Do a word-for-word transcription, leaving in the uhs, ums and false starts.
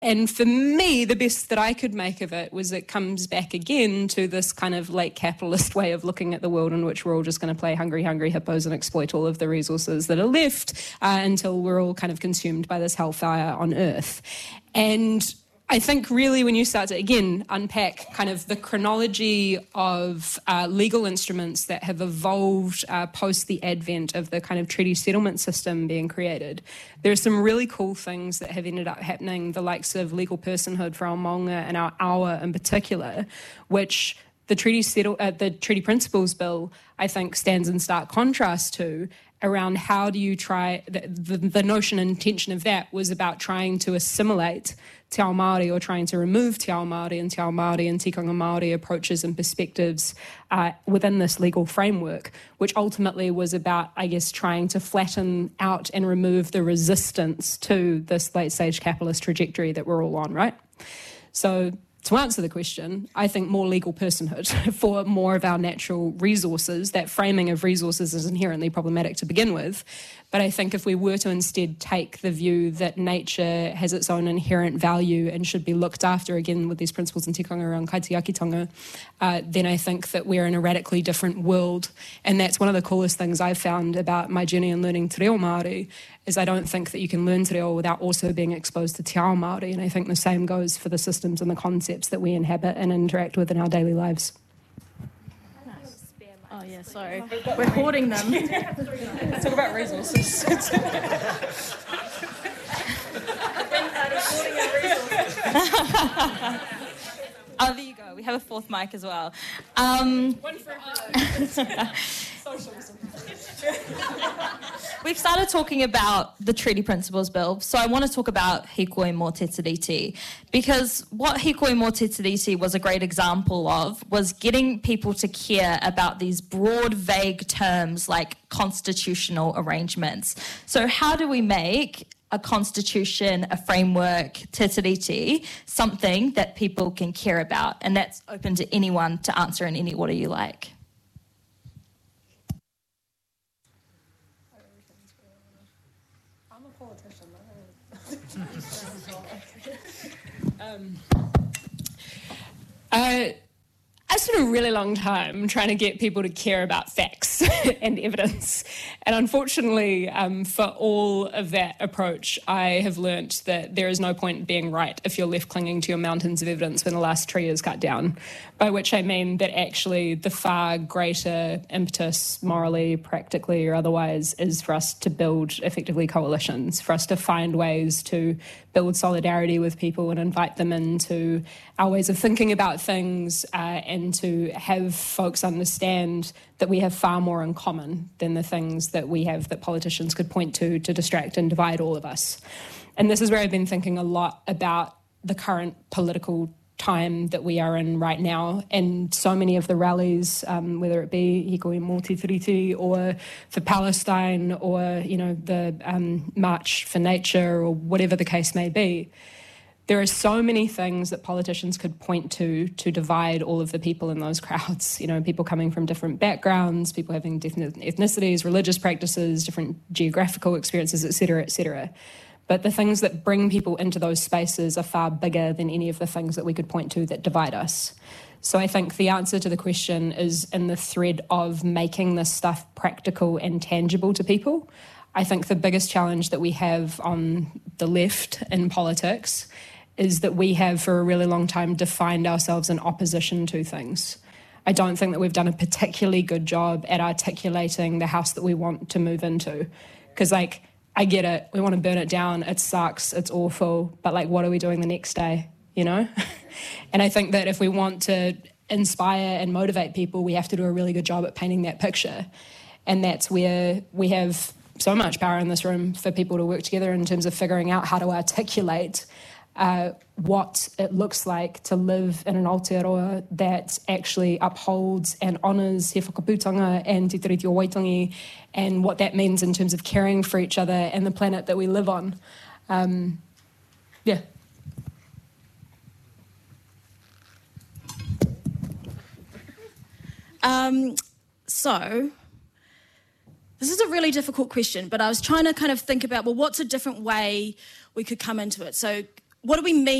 And for me, the best that I could make of it was it comes back again to this kind of late capitalist way of looking at the world in which we're all just going to play hungry, hungry hippos and exploit all of the resources that are left uh, until we're all kind of consumed by this hellfire on Earth. And I think really when you start to, again, unpack kind of the chronology of uh, legal instruments that have evolved uh, post the advent of the kind of treaty settlement system being created, there are some really cool things that have ended up happening, the likes of legal personhood for our maunga and our awa in particular, which the treaty, settle, uh, the treaty principles bill, I think, stands in stark contrast to, around how do you try, the, the, the notion and intention of that was about trying to assimilate Te Ao Māori or trying to remove Te Ao Māori and Te Ao Māori and Tikanga Māori approaches and perspectives uh, within this legal framework, which ultimately was about, I guess, trying to flatten out and remove the resistance to this late-stage capitalist trajectory that we're all on, right? So to answer the question, I think more legal personhood for more of our natural resources. That framing of resources is inherently problematic to begin with. But I think if we were to instead take the view that nature has its own inherent value and should be looked after, again, with these principles in tikanga around kaitiakitanga, uh, then I think that we're in a radically different world. And that's one of the coolest things I've found about my journey in learning Te Reo Māori, is I don't think that you can learn Te Reo without also being exposed to Te Ao Māori. And I think the same goes for the systems and the concepts that we inhabit and interact with in our daily lives. Oh, yeah, sorry. We're hoarding them. Let's talk about resources. Oh, there you go. We have a fourth mic as well. Um, One for uh, socialism. We've started talking about the Treaty Principles Bill, so I want to talk about Hikoi mō Te Tiriti, because what Hikoi mō Te Tiriti was a great example of was getting people to care about these broad, vague terms like constitutional arrangements. So how do we make a constitution, a framework, Te Tiriti, something that people can care about? And that's open to anyone to answer in any order you like. um, uh, I spent a really long time trying to get people to care about facts and evidence. And unfortunately, um, for all of that approach, I have learnt that there is no point being right if you're left clinging to your mountains of evidence when the last tree is cut down, by which I mean that actually the far greater impetus, morally, practically or otherwise, is for us to build effectively coalitions, for us to find ways to build solidarity with people and invite them into our ways of thinking about things, uh, and to have folks understand that we have far more in common than the things that we have that politicians could point to to distract and divide all of us. And this is where I've been thinking a lot about the current political time that we are in right now, and so many of the rallies, um, whether it be Hikoi mō Te Tiriti or for Palestine or, you know, the um, March for Nature or whatever the case may be, there are so many things that politicians could point to to divide all of the people in those crowds. You know, people coming from different backgrounds, people having different ethnicities, religious practices, different geographical experiences, et cetera, et cetera. But the things that bring people into those spaces are far bigger than any of the things that we could point to that divide us. So I think the answer to the question is in the thread of making this stuff practical and tangible to people. I think the biggest challenge that we have on the left in politics is that we have for a really long time defined ourselves in opposition to things. I don't think that we've done a particularly good job at articulating the house that we want to move into. Because, like, I get it, we want to burn it down, it sucks, it's awful, but, like, what are we doing the next day, you know? And I think that if we want to inspire and motivate people, we have to do a really good job at painting that picture. And that's where we have so much power in this room for people to work together in terms of figuring out how to articulate Uh, what it looks like to live in an Aotearoa that actually upholds and honours he whakaputanga and te tiriti o Waitangi, and what that means in terms of caring for each other and the planet that we live on. Um, yeah. Um, so, this is a really difficult question, but I was trying to kind of think about, well, what's a different way we could come into it? So, what do we mean